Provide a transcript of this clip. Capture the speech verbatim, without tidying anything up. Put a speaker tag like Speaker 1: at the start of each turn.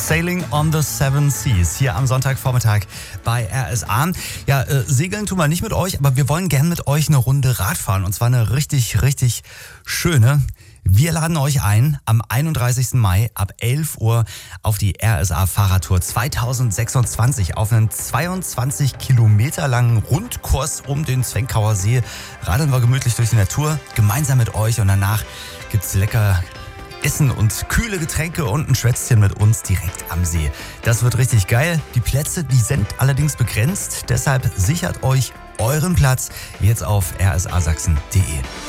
Speaker 1: Sailing on the Seven Seas hier am Sonntagvormittag bei R S A. Ja, äh, segeln tun wir nicht mit euch, aber wir wollen gern mit euch eine Runde Rad fahren und zwar eine richtig, richtig schöne. Wir laden euch ein am einunddreißigsten Mai ab elf Uhr auf die R S A Fahrradtour zweitausendsechsundzwanzig auf einen zweiundzwanzig Kilometer langen Rundkurs um den Zwenkauer See. Radeln wir gemütlich durch die Natur, gemeinsam mit euch und danach gibt's lecker Essen und kühle Getränke und ein Schwätzchen mit uns direkt am See. Das wird richtig geil. Die Plätze, die sind allerdings begrenzt, deshalb sichert euch euren Platz jetzt auf r s a sachsen punkt d e.